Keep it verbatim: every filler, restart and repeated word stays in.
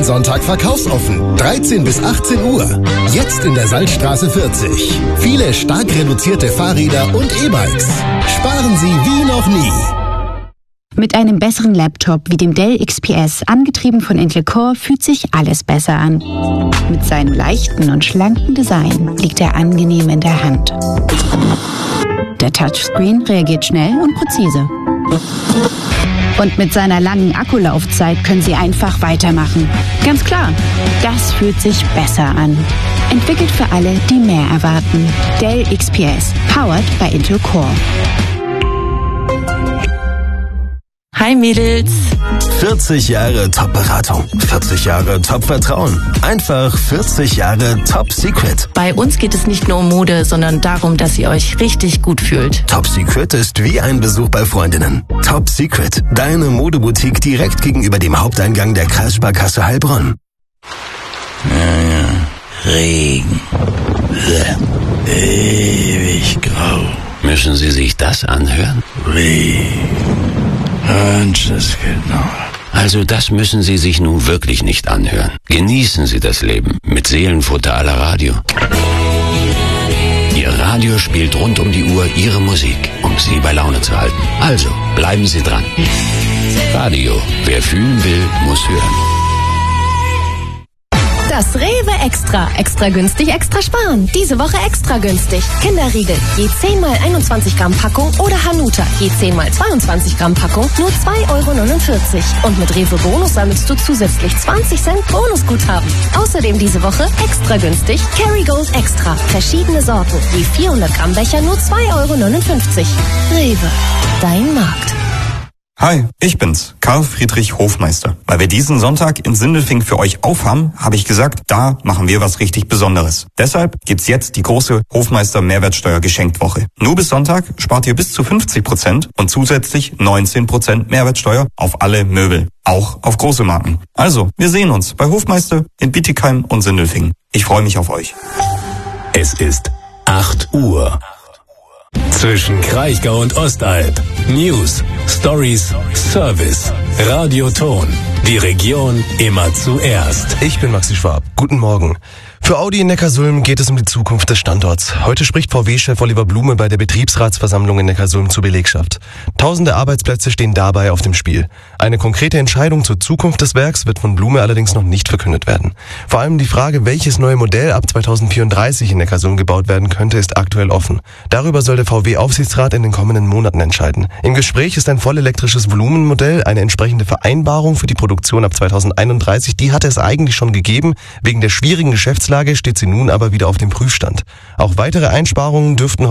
Sonntag verkaufsoffen. dreizehn bis achtzehn Uhr. Jetzt in der Salzstraße vierzig. Viele stark reduzierte Fahrräder und E-Bikes. Sparen Sie wie noch nie. Mit einem besseren Laptop wie dem Dell X P S, angetrieben von Intel Core, fühlt sich alles besser an. Mit seinem leichten und schlanken Design liegt er angenehm in der Hand. Der Touchscreen reagiert schnell und präzise. Und mit seiner langen Akkulaufzeit können Sie einfach weitermachen. Ganz klar, das fühlt sich besser an. Entwickelt für alle, die mehr erwarten. Dell X P S, powered by Intel Core. Hi Mädels. vierzig Jahre Top-Beratung, vierzig Jahre Top-Vertrauen, einfach vierzig Jahre Top Secret. Bei uns geht es nicht nur um Mode, sondern darum, dass ihr euch richtig gut fühlt. Top Secret ist wie ein Besuch bei Freundinnen. Top Secret, deine Modeboutique direkt gegenüber dem Haupteingang der Kreissparkasse Heilbronn. Ja, ja. Regen. Ewig grau. Müssen Sie sich das anhören? Regen. Genau. Also das müssen Sie sich nun wirklich nicht anhören. Genießen Sie das Leben mit Seelenfutter à la Radio. Ihr Radio spielt rund um die Uhr Ihre Musik, um Sie bei Laune zu halten. Also bleiben Sie dran. Radio, wer fühlen will, muss hören. Das Rewe Extra. Extra günstig, extra sparen. Diese Woche extra günstig. Kinderriegel. Je zehn mal einundzwanzig Gramm Packung oder Hanuta. Je zehn mal zweiundzwanzig Gramm Packung. Nur zwei Euro neunundvierzig. Und mit Rewe Bonus sammelst du zusätzlich zwanzig Cent Bonusguthaben. Außerdem diese Woche extra günstig. Kerrygold Extra. Verschiedene Sorten. Je vierhundert Gramm Becher nur zwei Euro neunundfünfzig. Rewe. Dein Markt. Hi, ich bin's, Karl Friedrich Hofmeister. Weil wir diesen Sonntag in Sindelfingen für euch aufhaben, habe ich gesagt, da machen wir was richtig Besonderes. Deshalb gibt's jetzt die große Hofmeister Mehrwertsteuer Geschenktwoche. Nur bis Sonntag spart ihr bis zu fünfzig Prozent und zusätzlich neunzehn Prozent Mehrwertsteuer auf alle Möbel. Auch auf große Marken. Also, wir sehen uns bei Hofmeister in Bietigheim und Sindelfingen. Ich freue mich auf euch. Es ist acht Uhr. Zwischen Kraichgau und Ostalb. News, Stories, Service, Radioton. Die Region immer zuerst. Ich bin Maxi Schwab. Guten Morgen. Für Audi in Neckarsulm geht es um die Zukunft des Standorts. Heute spricht V W-Chef Oliver Blume bei der Betriebsratsversammlung in Neckarsulm zur Belegschaft. Tausende Arbeitsplätze stehen dabei auf dem Spiel. Eine konkrete Entscheidung zur Zukunft des Werks wird von Blume allerdings noch nicht verkündet werden. Vor allem die Frage, welches neue Modell ab zweitausendvierunddreißig in Neckarsulm gebaut werden könnte, ist aktuell offen. Darüber soll der V W-Aufsichtsrat in den kommenden Monaten entscheiden. Im Gespräch ist ein vollelektrisches Volumenmodell, eine entsprechende Vereinbarung für die Produktion ab zweitausendeinunddreißig. Die hatte es eigentlich schon gegeben. Wegen der schwierigen Geschäftslage steht sie nun aber wieder auf dem Prüfstand. Auch weitere Einsparungen dürften